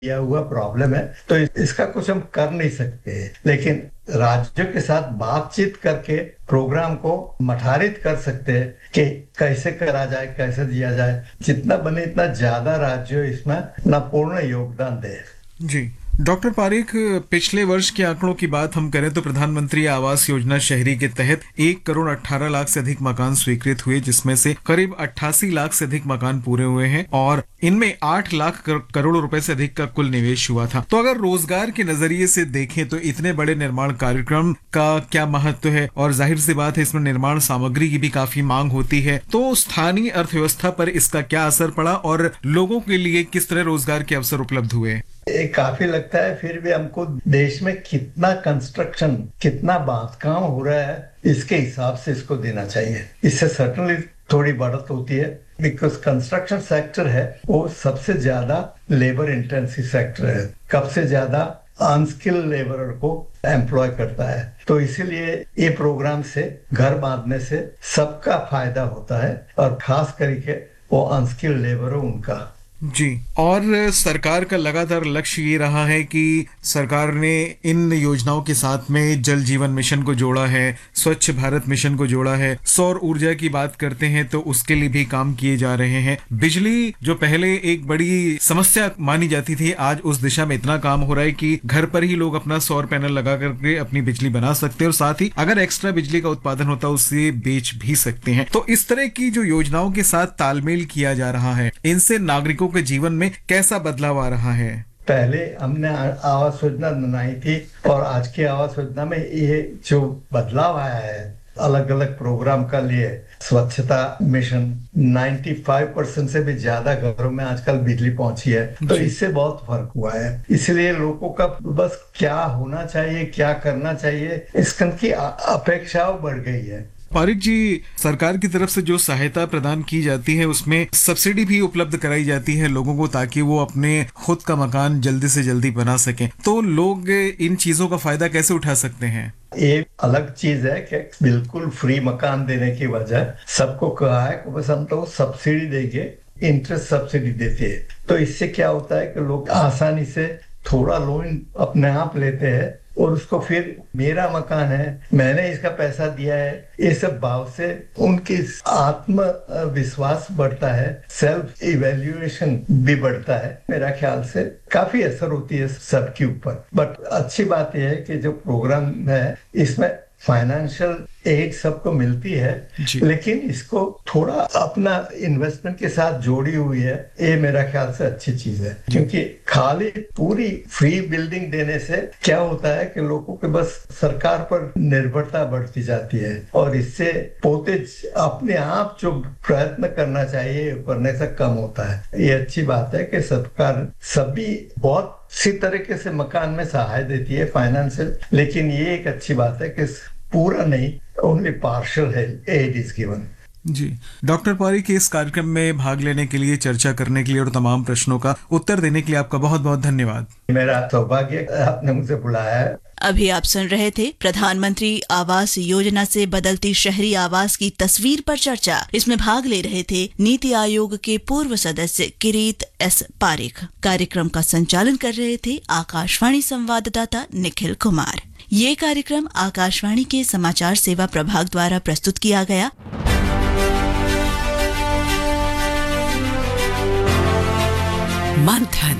किया हुआ प्रॉब्लम है, तो इसका कुछ हम कर नहीं सकते, लेकिन राज्यों के साथ बातचीत करके प्रोग्राम को मठारित कर सकते हैं कि कैसे करा जाए, कैसे दिया जाए। जितना बने इतना ज्यादा राज्य इसमें अपना पूर्ण योगदान दे। जी डॉक्टर पारेख, पिछले वर्ष के आंकड़ों की बात हम करें तो प्रधानमंत्री आवास योजना शहरी के तहत 1,18,00,000 से अधिक मकान स्वीकृत हुए, जिसमें से करीब 88 लाख से अधिक मकान पूरे हुए हैं और इनमें 8 लाख करोड़ रुपए से अधिक का कुल निवेश हुआ था। तो अगर रोजगार के नजरिए से देखें तो इतने बड़े निर्माण कार्यक्रम का क्या महत्व है, और जाहिर सी बात है इसमें निर्माण सामग्री की भी काफी मांग होती है, तो स्थानीय अर्थव्यवस्था पर इसका क्या असर पड़ा और लोगों के लिए किस तरह रोजगार के अवसर उपलब्ध हुए? ये काफी लगता है फिर भी हमको देश में कितना कंस्ट्रक्शन, कितना बांधकाम हो रहा है, इसके हिसाब से इसको देना चाहिए। इससे सर्टनली थोड़ी बढ़त होती है, बिकॉज कंस्ट्रक्शन सेक्टर है वो सबसे ज्यादा लेबर इंटेंसिव सेक्टर है, कब से ज्यादा अनस्किल्ड लेबर को एम्प्लॉय करता है। तो इसीलिए ये प्रोग्राम से, घर बांधने से सबका फायदा होता है और खास करके वो अनस्किल्ड लेबर हो उनका। जी, और सरकार का लगातार लक्ष्य ये रहा है कि सरकार ने इन योजनाओं के साथ में जल जीवन मिशन को जोड़ा है, स्वच्छ भारत मिशन को जोड़ा है, सौर ऊर्जा की बात करते हैं तो उसके लिए भी काम किए जा रहे हैं। बिजली जो पहले एक बड़ी समस्या मानी जाती थी, आज उस दिशा में इतना काम हो रहा है कि घर पर ही लोग अपना सौर पैनल लगा करके अपनी बिजली बना सकते हैं और साथ ही अगर एक्स्ट्रा बिजली का उत्पादन होता है उसे बेच भी सकते हैं। तो इस तरह की जो योजनाओं के साथ तालमेल किया जा रहा है, इनसे नागरिकों के जीवन में कैसा बदलाव आ रहा है? पहले हमने आवास योजना बनाई थी और आज की आवास योजना में ये जो बदलाव आया है अलग अलग प्रोग्राम का लिए, स्वच्छता मिशन 95% से भी ज्यादा घरों में आजकल बिजली पहुंची है, तो इससे बहुत फर्क हुआ है। इसलिए लोगों का बस क्या होना चाहिए, क्या करना चाहिए, इसकी अपेक्षाओं बढ़ गई है। पारिक जी, सरकार की तरफ से जो सहायता प्रदान की जाती है उसमें सब्सिडी भी उपलब्ध कराई जाती है लोगों को, ताकि वो अपने खुद का मकान जल्दी से जल्दी बना सकें। तो लोग इन चीजों का फायदा कैसे उठा सकते हैं? ये अलग चीज है कि बिल्कुल फ्री मकान देने की वजह सबको कहा है कि बस हम तो सब्सिडी देंगे, इंटरेस्ट सब्सिडी देते हैं। तो इससे क्या होता है कि लोग आसानी से थोड़ा लोन अपने आप लेते हैं और उसको फिर मेरा मकान है, मैंने इसका पैसा दिया है, ये सब भाव से उनकी आत्मविश्वास बढ़ता है, सेल्फ इवेल्युएशन भी बढ़ता है। मेरा ख्याल से काफी असर होती है सबके ऊपर। बट अच्छी बात यह है कि जो प्रोग्राम है इसमें फाइनेंशियल एड सबको मिलती है, लेकिन इसको थोड़ा अपना इन्वेस्टमेंट के साथ जोड़ी हुई है, ये मेरा ख्याल से अच्छी चीज है। क्योंकि खाली पूरी फ्री बिल्डिंग देने से क्या होता है कि लोगों के बस सरकार पर निर्भरता बढ़ती जाती है और इससे पोते अपने आप जो प्रयत्न करना चाहिए करने से कम होता है। ये अच्छी बात है कि सरकार सभी बहुत सी तरीके से मकान में सहायता देती है फाइनेंशियल, लेकिन ये एक अच्छी बात है कि पूरा नहीं, only partial add is given. Ji, doctor Pareek, इस कार्यक्रम में भाग लेने के लिए, चर्चा करने के लिए और तमाम प्रश्नों का उत्तर देने के लिए आपका बहुत बहुत धन्यवाद। मेरा सौभाग्य आपने मुझे बुलाया है। अभी आप सुन रहे थे प्रधानमंत्री आवास योजना से बदलती शहरी आवास की तस्वीर पर चर्चा। इसमें भाग ले रहे थे नीति आयोग के पूर्व सदस्य किरीट एस पारिक। कार्यक्रम का संचालन कर रहे थे आकाशवाणी संवाददाता निखिल कुमार। ये कार्यक्रम आकाशवाणी के समाचार सेवा प्रभाग द्वारा प्रस्तुत किया गया। मंथन।